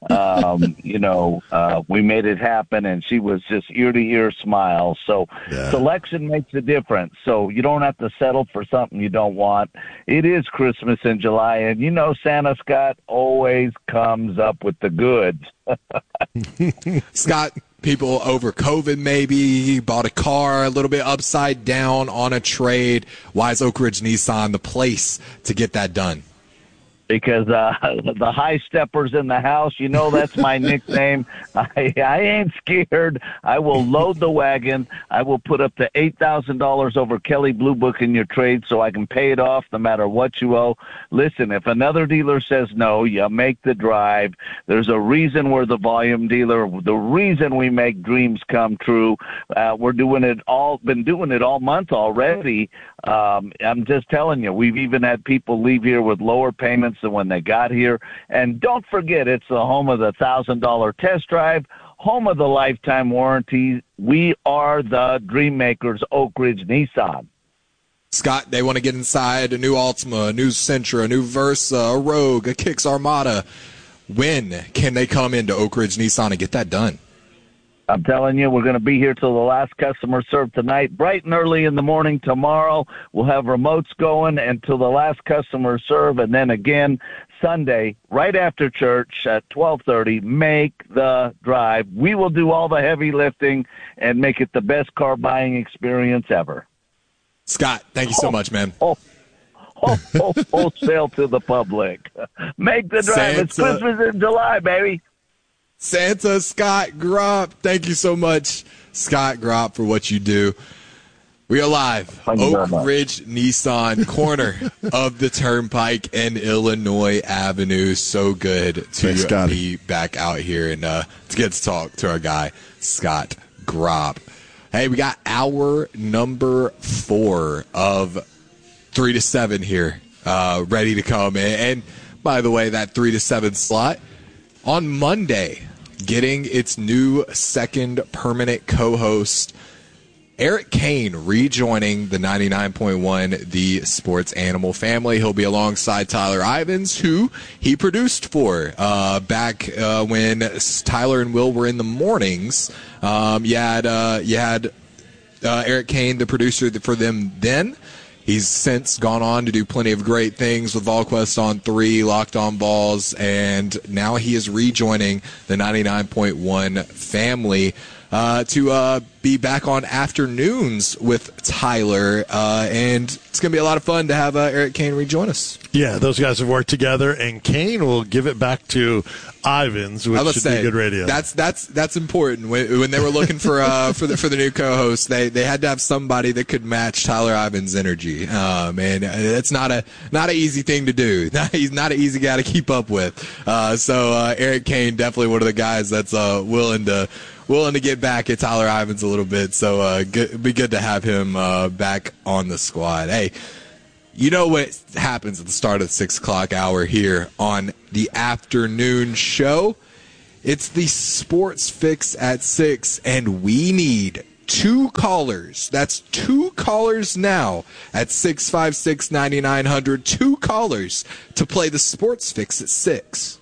um, you know, uh, we made it happen, and she was just ear-to-ear smile. So yeah. Selection makes a difference. So you don't have to settle for something you don't want. It is Christmas in July, and you know Santa Scott always comes up with the goods. Scott, people over COVID maybe bought a car a little bit upside down on a trade. Why is Oak Ridge Nissan the place to get that done? Because uh, the high steppers in the house, you know that's my nickname. I, I ain't scared. I will load the wagon. I will put up to eight thousand dollars over Kelley Blue Book in your trade so I can pay it off no matter what you owe. Listen, if another dealer says no, you make the drive. There's a reason we're the volume dealer. The reason we make dreams come true. Uh, we're doing it all, been doing it all month already. Um, I'm just telling you, we've even had people leave here with lower payments than when they got here. And don't forget, it's the home of the one thousand dollars test drive, home of the lifetime warranty. We are the Dream Makers, Oak Ridge Nissan. Scott, they want to get inside a new Altima, a new Sentra, a new Versa, a Rogue, a Kicks Armada. When can they come into Oak Ridge Nissan and get that done? I'm telling you, we're going to be here till the last customer served tonight, bright and early in the morning tomorrow. We'll have remotes going until the last customer serve, and then again Sunday, right after church at twelve thirty, make the drive. We will do all the heavy lifting and make it the best car buying experience ever. Scott, thank you so much, man. Oh, oh, oh, wholesale to the public. Make the drive. Santa. It's Christmas in July, baby. Santa Scott Gropp, thank you so much, Scott Gropp, for what you do. We are live, Oak Ridge Nissan, corner of the Turnpike and Illinois Avenue. So good to Thanks, be back out here and uh, to get to talk to our guy, Scott Gropp. Hey, we got hour number four of three to seven here, uh, ready to come in. And by the way, that three to seven slot on Monday, getting its new second permanent co-host, Eric Kane rejoining the ninety-nine point one The Sports Animal family. He'll be alongside Tyler Ivins, who he produced for uh, back uh, when Tyler and Will were in the mornings. Um, you had, uh, you had uh, Eric Kane, the producer for them then. He's since gone on to do plenty of great things with VolQuest on three, Locked On Balls, and now he is rejoining the ninety-nine point one family. Uh, to uh, be back on afternoons with Tyler, uh, and it's going to be a lot of fun to have uh, Eric Kane rejoin us. Yeah, those guys have worked together, and Kane will give it back to Ivins, which should say, be good radio. That's that's that's important. When, when they were looking for uh, for the for the new co-host, they they had to have somebody that could match Tyler Ivins' energy. Um, and it's not a not an easy thing to do. Not, he's not an easy guy to keep up with. Uh, so uh, Eric Kane, definitely one of the guys that's uh, willing to. willing to get back at Tyler Ivins a little bit, so uh, good, it'd be good to have him uh, back on the squad. Hey, you know what happens at the start of the six o'clock hour here on the afternoon show? It's the Sports Fix at six, and we need two callers. That's two callers now at six five six, nine nine zero zero. Two callers to play the Sports Fix at six.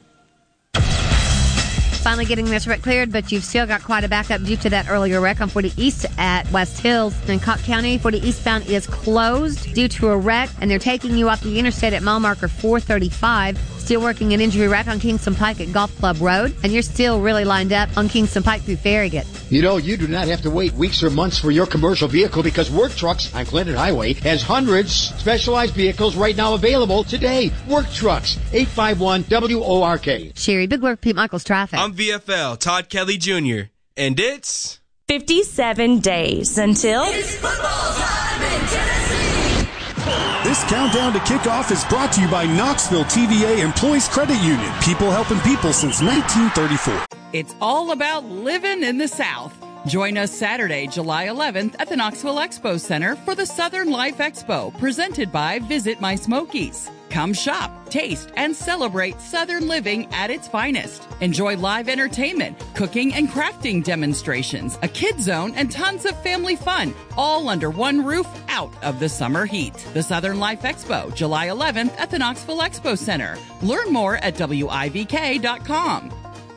Finally getting this wreck cleared, but you've still got quite a backup due to that earlier wreck on forty East at West Hills. In Cobb County, forty eastbound is closed due to a wreck, and they're taking you off the interstate at mile marker four thirty-five. Still working an injury wreck on Kingston Pike at Golf Club Road, and you're still really lined up on Kingston Pike through Farragut. You know, you do not have to wait weeks or months for your commercial vehicle because Work Trucks on Clinton Highway has hundreds specialized vehicles right now available today. Work Trucks, eight five one W O R K. Sherry Bigler, Pete Michaels Traffic. I'm V F L, Todd Kelly Junior, and it's fifty-seven days until it's football time in Tennessee. This countdown to kickoff is brought to you by Knoxville T V A Employees Credit Union. People helping people since nineteen thirty-four. It's all about living in the South. Join us Saturday, July eleventh at the Knoxville Expo Center for the Southern Life Expo, presented by Visit My Smokies. Come shop, taste, and celebrate Southern living at its finest. Enjoy live entertainment, cooking and crafting demonstrations, a kid zone, and tons of family fun, all under one roof out of the summer heat. The Southern Life Expo, July eleventh at the Knoxville Expo Center. Learn more at W I V K dot com.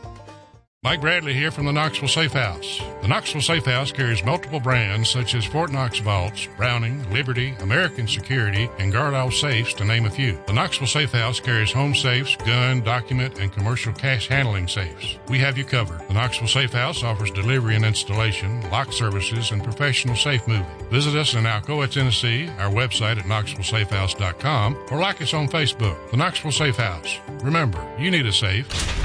Mike Bradley here from the Knoxville Safe House. The Knoxville Safe House carries multiple brands such as Fort Knox Vaults, Browning, Liberty, American Security, and Guardall Safes, to name a few. The Knoxville Safe House carries home safes, gun, document, and commercial cash handling safes. We have you covered. The Knoxville Safe House offers delivery and installation, lock services, and professional safe moving. Visit us in Alcoa, Tennessee, our website at knoxville safe house dot com, or like us on Facebook. The Knoxville Safe House. Remember, you need a safe.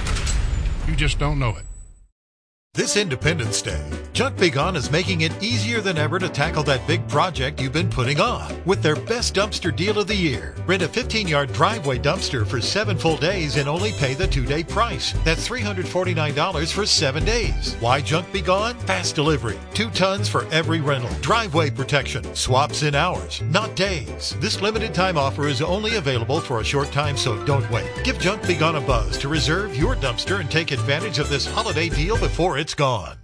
You just don't know it. This Independence Day, Junk Big On is making it easier than ever to tackle that big project you've been putting off with their best dumpster deal of the year. Rent a fifteen-yard driveway dumpster for seven full days and only pay the two-day price. That's three hundred forty-nine dollars for seven days. Why Junk Big On? Fast delivery. Two tons for every rental. Driveway protection. Swaps in hours, not days. This limited time offer is only available for a short time, so don't wait. Give Junk Big On a buzz to reserve your dumpster and take advantage of this holiday deal before it's gone.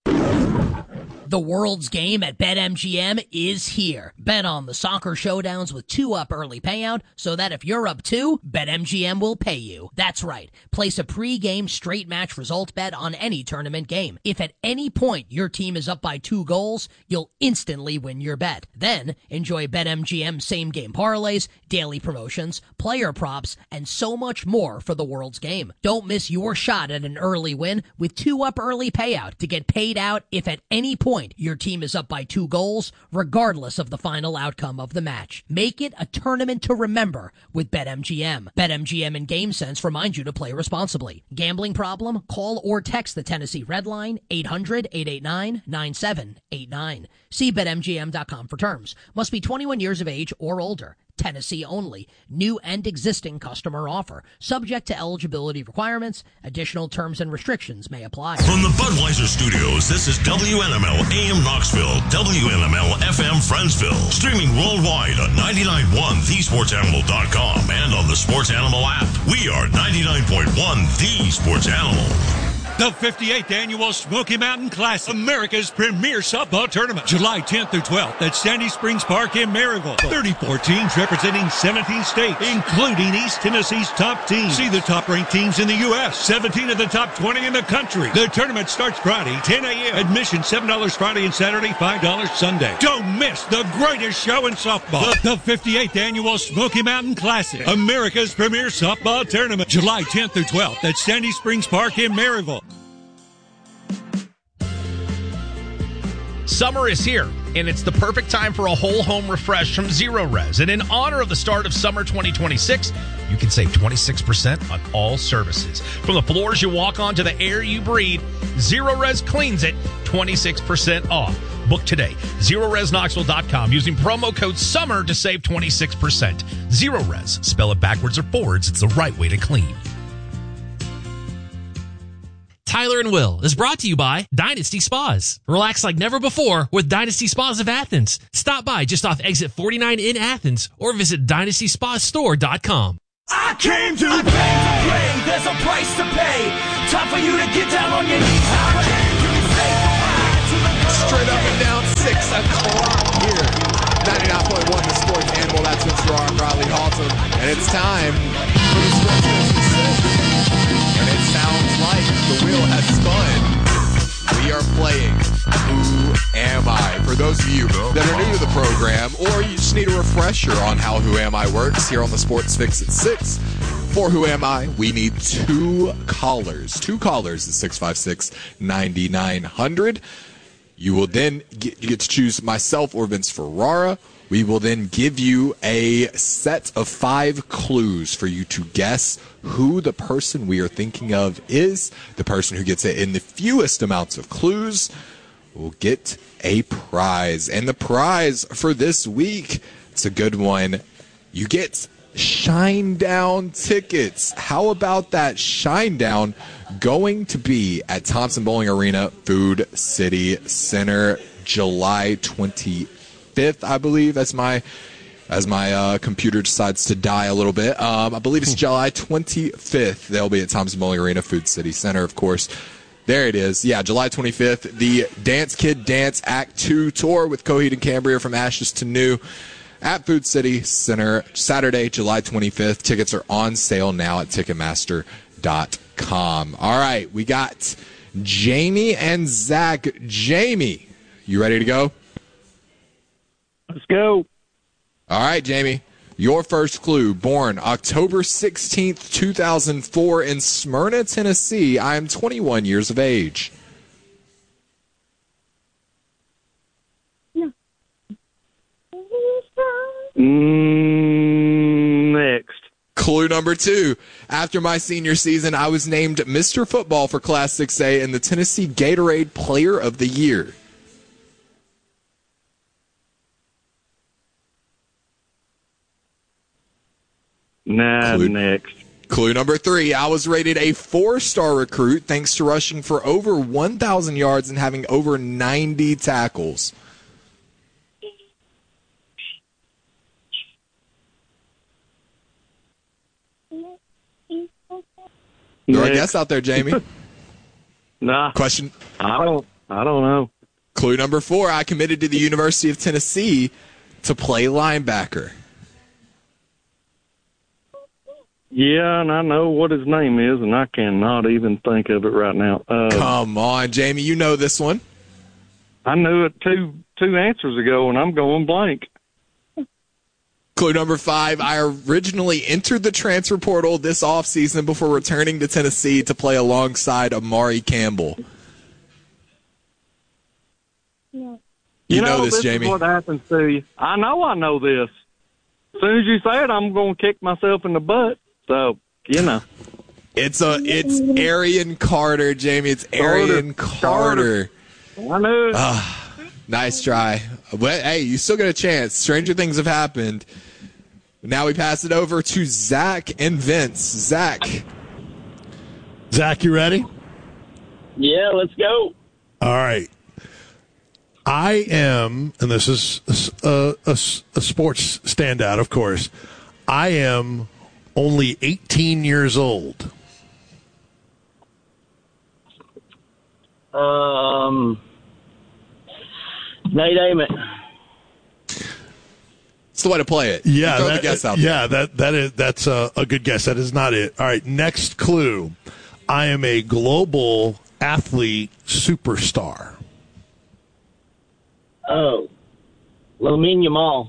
The world's game at BetMGM is here. Bet on the soccer showdowns with two up early payout so that if you're up two, BetMGM will pay you. That's right. Place a pre-game straight match result bet on any tournament game. If at any point your team is up by two goals, you'll instantly win your bet. Then enjoy BetMGM same game parlays, daily promotions, player props, and so much more for the world's game. Don't miss your shot at an early win with two up early payout to get paid out if at any point your team is up by two goals, regardless of the final outcome of the match. Make it a tournament to remember with BetMGM. BetMGM and GameSense remind you to play responsibly. Gambling problem? Call or text the Tennessee Red Line, eight hundred, eight eight nine, nine seven eight nine. See Bet M G M dot com for terms. Must be twenty-one years of age or older. Tennessee only. New and existing customer offer. Subject to eligibility requirements. Additional terms and restrictions may apply. From the Budweiser Studios, this is W N M L A M Knoxville, W N M L F M Friendsville. Streaming worldwide on ninety-nine point one the sports animal dot com and on the Sports Animal app. We are ninety-nine point one The Sports Animal. The fifty-eighth Annual Smoky Mountain Classic, America's premier softball tournament, July tenth through twelfth at Sandy Springs Park in Maryville. thirty-four teams representing seventeen states, including East Tennessee's top teams. See the top-ranked teams in the U S, seventeen of the top twenty in the country. The tournament starts Friday, ten a.m. Admission seven dollars Friday and Saturday, five dollars Sunday. Don't miss the greatest show in softball. The, the fifty-eighth Annual Smoky Mountain Classic, America's premier softball tournament, July tenth through twelfth at Sandy Springs Park in Maryville. Summer is here, and it's the perfect time for a whole home refresh from Zero Res. And in honor of the start of summer twenty twenty-six, you can save twenty-six percent on all services. From the floors you walk on to the air you breathe, Zero Res cleans it, twenty-six percent off. Book today, zero res knoxville dot com, using promo code SUMMER to save twenty-six percent. Zero Res. Spell it backwards or forwards. It's the right way to clean. Tyler and Will is brought to you by Dynasty Spas. Relax like never before with Dynasty Spas of Athens. Stop by just off exit forty-nine in Athens or visit dynasty spa store dot com. I came to, I came to play. There's a price to pay. Time for you to get down on your knees. I came to say goodbye to the girl. Straight up and down, six o'clock here. ninety-nine point one, the Sports Animal. That's Mister Riley Halton. And it's time for the Sports Business. And it sounds like the wheel has spun. We are playing Who Am I? For those of you that are new to the program, or you just need a refresher on how Who Am I works here on the Sports Fix at six. For Who Am I? We need two callers. Two callers at six five six, nine nine hundred. You will then get, you get to choose myself or Vince Ferrara. We will then give you a set of five clues for you to guess who the person we are thinking of is. The person who gets it in the fewest amounts of clues will get a prize. And the prize for this week, it's a good one. You get Shinedown tickets. How about that? Shinedown going to be at Thompson Bowling Arena, Food City Center, July twenty-fifth, I believe, as my as my uh, computer decides to die a little bit. Um, I believe it's July twenty-fifth. They'll be at Thompson Bowling Arena, Food City Center, of course. There it is. Yeah, July twenty-fifth. The Dance Kid Dance Act two tour with Coheed and Cambria from Ashes to New at Food City Center, Saturday, July twenty-fifth. Tickets are on sale now at ticketmaster dot com. All right, we got Jamie and Zach. Jamie, you ready to go? Let's go. All right, Jamie. Your first clue, born October sixteenth, two thousand four in Smyrna, Tennessee. I am twenty-one years of age. Mm, next. Clue number two. After my senior season, I was named Mister Football for Class six A and the Tennessee Gatorade Player of the Year. Nah, Clue. next. Clue number three. I was rated a four-star recruit thanks to rushing for over one thousand yards and having over ninety tackles. Throw a guess out there, Jamie. Nah. Question. I don't. I don't know. Clue number four. I committed to the University of Tennessee to play linebacker. Yeah, and I know what his name is, and I cannot even think of it right now. Uh, Come on, Jamie. You know this one. I knew it two two answers ago, and I'm going blank. Clue number five, I originally entered the transfer portal this offseason before returning to Tennessee to play alongside Amari Campbell. You, You know, know this, this Jamie. is what happens to you. I know I know this. As soon as you say it, I'm going to kick myself in the butt. So, you know. It's a it's Arian Carter, Jamie. It's Arian Carter. Carter. I knew it. Ah, nice try. But, hey, you still got a chance. Stranger things have happened. Now we pass it over to Zach and Vince. Zach. Zach, you ready? Yeah, let's go. All right. I am, and this is a, a, a sports standout, of course. I am only eighteen years old. Um, Nate Ament. It's the way to play it. Yeah, throw that, the guess out yeah, there. that that is that's a, a good guess. That is not it. All right, next clue. I am a global athlete superstar. Oh, Lamine Yamal.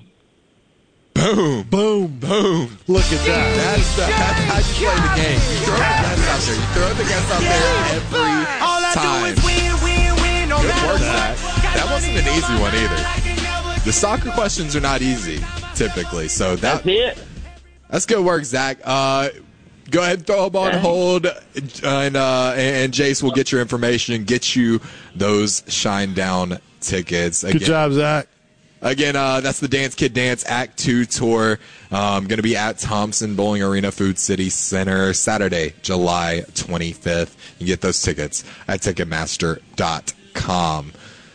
Boom, boom, boom! Look at that. That's, the, that's how you play the game. You throw the guess out there. You throw the guess out there every All I time. do is win, win, win, no Good matter work, what. Zach. That wasn't an easy one either. The soccer questions are not easy typically, so that, That's it. That's good work, Zach. Uh, go ahead and throw them on hold, and uh, and Jace will get your information and get you those Shine Down tickets. Good Again, job, Zach. Again, uh, that's the Dance Kid Dance Act two tour. Um, going to be at Thompson Bowling Arena Food City Center Saturday, July twenty-fifth. You get those tickets at Ticketmaster dot com.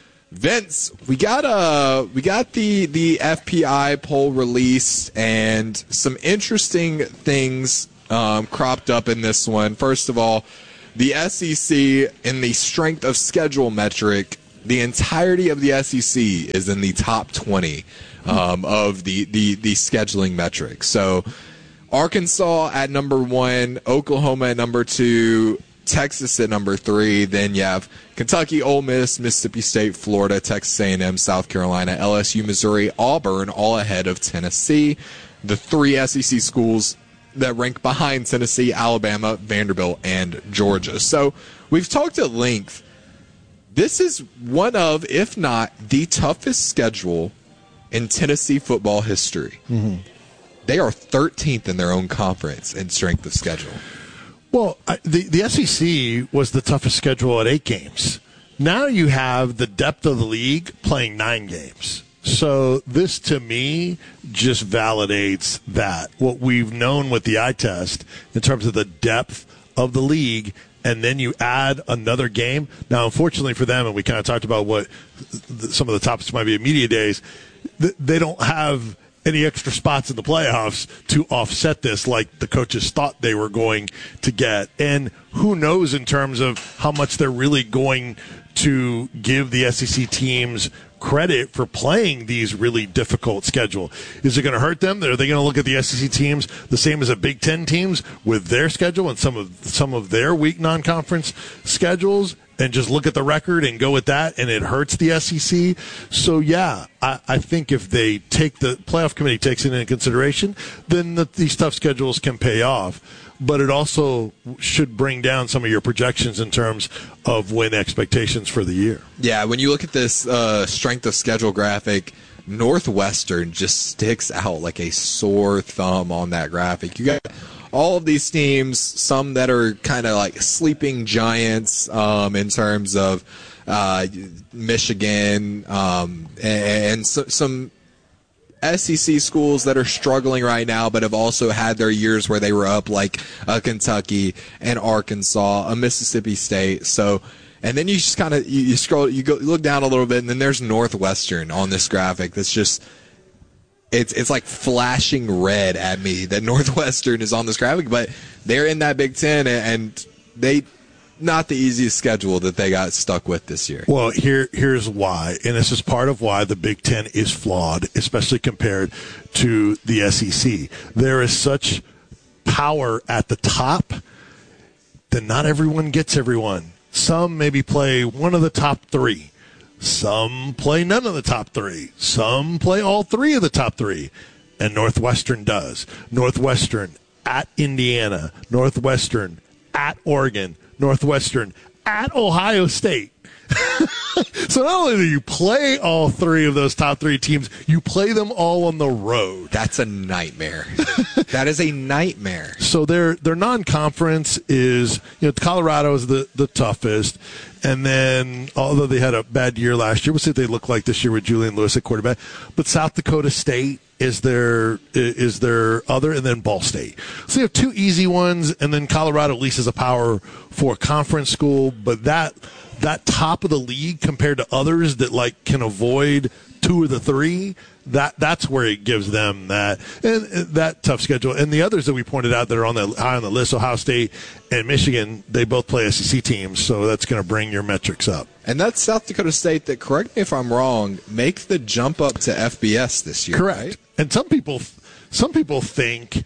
Vince, we got uh we got the the F P I poll released, and some interesting things um, cropped up in this one. First of all, the S E C in the strength of schedule metric, the entirety of the S E C is in the top twenty um, of the, the the scheduling metric. So Arkansas at number one, Oklahoma at number two, Texas at number three. Then you have Kentucky, Ole Miss, Mississippi State, Florida, Texas A and M, South Carolina, L S U, Missouri, Auburn, all ahead of Tennessee. The three S E C schools that rank behind Tennessee, Alabama, Vanderbilt, and Georgia. So we've talked at length. This is one of, if not the toughest schedule in Tennessee football history. Mm-hmm. They are thirteenth in their own conference in strength of schedule. Well, I, the, the S E C was the toughest schedule at eight games. Now you have the depth of the league playing nine games. So this, to me, just validates that. What we've known with the eye test in terms of the depth of the league, and then you add another game. Now, unfortunately for them, and we kind of talked about what some of the topics might be in media days, they don't have any extra spots in the playoffs to offset this like the coaches thought they were going to get. And who knows in terms of how much they're really going to give the S E C teams credit for playing these really difficult schedule. Is it going to hurt them? Are they going to look at the S E C teams the same as the Big Ten teams with their schedule and some of some of their weak non-conference schedules and just look at the record and go with that, and it hurts the S E C? So, yeah, I, I think if they take the playoff committee takes it into consideration, then the, these tough schedules can pay off. But it also should bring down some of your projections in terms of win expectations for the year. Yeah, when you look at this uh, strength of schedule graphic, Northwestern just sticks out like a sore thumb on that graphic. You got all of these teams, some that are kind of like sleeping giants um, in terms of uh, Michigan um, and, and so, some S E C schools that are struggling right now, but have also had their years where they were up, like uh, Kentucky and Arkansas, a Mississippi State. So, and then you just kind of you, you scroll, you go you look down a little bit, and then there's Northwestern on this graphic. That's just it's it's like flashing red at me that Northwestern is on this graphic, but they're in that Big Ten, and they. Not the easiest schedule that they got stuck with this year. Well, here here's why, and this is part of why the Big Ten is flawed, especially compared to the S E C. There is such power at the top that not everyone gets everyone. Some maybe play one of the top three. Some play none of the top three. Some play all three of the top three. And Northwestern does. Northwestern at Indiana. Northwestern at Oregon. Northwestern at Ohio State. So not only do you play all three of those top three teams, you play them all on the road. That's a nightmare. That is a nightmare. So their their non-conference is, you know, Colorado is the, the toughest. And then, although they had a bad year last year, we'll see what they look like this year with Julian Lewis at quarterback. But South Dakota State is their is their other, and then Ball State. So you have two easy ones, and then Colorado at least is a Power Four conference school. But that that top of the league compared to others that like can avoid two of the three, that that's where it gives them that and, and that tough schedule. And the others that we pointed out that are on the high on the list, Ohio State and Michigan, they both play S E C teams, so that's going to bring your metrics up. And that's South Dakota State that, correct me if I'm wrong, make the jump up to F B S this year. Correct. Right? And some people, some people think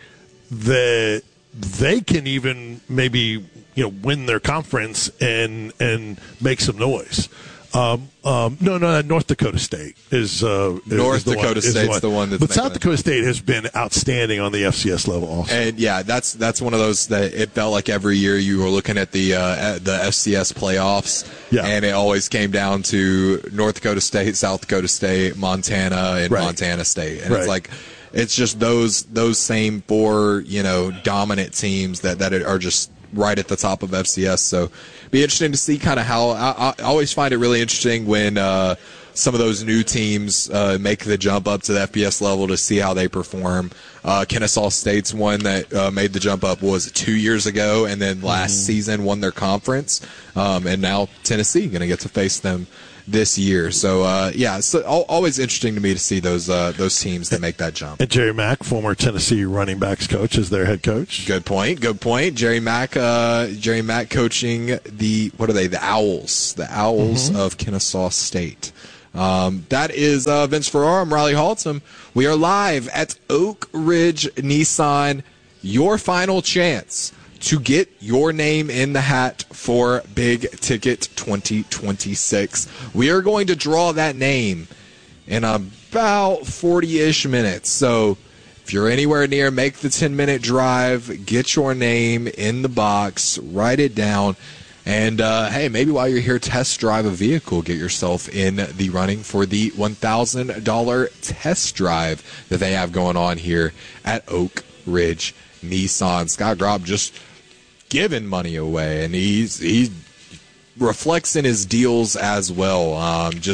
that they can even maybe you know win their conference and and make some noise. Um, um, no, no, North Dakota State is uh, North is the Dakota one, is State's the the one that's but making South it. Dakota State has been outstanding on the F C S level also. And yeah, that's that's one of those that it felt like every year you were looking at the uh, the F C S playoffs, Yeah. and it always came down to North Dakota State, South Dakota State, Montana, and Right. Montana State, and Right. it's like it's just those those same four you know dominant teams that that are just right at the top of F C S. So be interesting to see kind of how I, I always find it really interesting when uh, some of those new teams uh, make the jump up to the F B S level to see how they perform. Uh, Kennesaw State's one that uh, made the jump up was two years ago, and then last Mm-hmm. season won their conference, um, and now Tennessee going to get to face them this year. So uh, yeah, it's al- always interesting to me to see those uh, those teams that make that jump. And Jerry Mack, former Tennessee running backs coach, is their head coach. Good point. Good point. Jerry Mack. Uh, Jerry Mack coaching the what are they? The Owls. The Owls Mhm. of Kennesaw State. Um, that is uh, Vince Ferrara. I'm Riley Haltom. We are live at Oak Ridge Nissan. Your final chance to get your name in the hat for Big Ticket twenty twenty-six. We are going to draw that name in about forty-ish minutes. So if you're anywhere near, make the ten-minute drive, get your name in the box, write it down, and, uh, hey, maybe while you're here, test drive a vehicle, get yourself in the running for the one thousand dollars test drive that they have going on here at Oak Ridge Nissan. Scott Grob just giving money away, and he's he reflects in his deals as well. Um, just